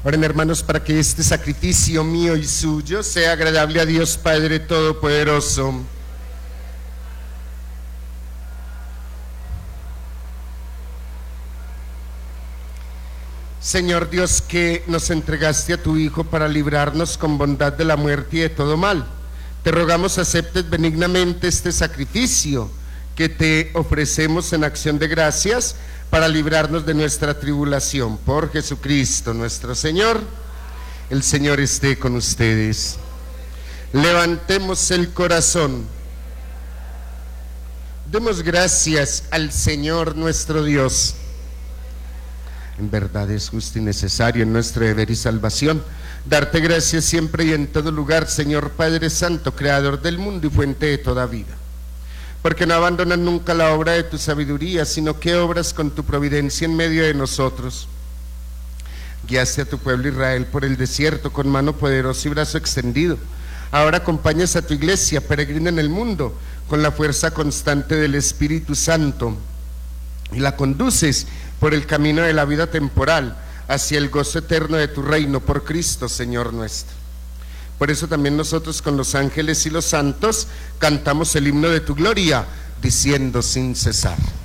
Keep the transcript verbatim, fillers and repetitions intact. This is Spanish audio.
Oren, hermanos, para que este sacrificio mío y suyo sea agradable a Dios Padre Todopoderoso. Señor Dios, que nos entregaste a tu Hijo para librarnos con bondad de la muerte y de todo mal, te rogamos aceptes benignamente este sacrificio que te ofrecemos en acción de gracias para librarnos de nuestra tribulación. Por Jesucristo nuestro Señor. El Señor esté con ustedes. Levantemos el corazón. Demos gracias al Señor nuestro Dios. En verdad es justo y necesario en nuestro deber y salvación darte gracias siempre y en todo lugar, Señor Padre Santo, Creador del mundo y fuente de toda vida, porque no abandonas nunca la obra de tu sabiduría, sino que obras con tu providencia en medio de nosotros. Guiaste a tu pueblo Israel por el desierto con mano poderosa y brazo extendido. Ahora acompañas a tu iglesia peregrina en el mundo con la fuerza constante del Espíritu Santo y la conduces por el camino de la vida temporal hacia el gozo eterno de tu reino por Cristo, Señor nuestro. Por eso también nosotros con los ángeles y los santos cantamos el himno de tu gloria, diciendo sin cesar: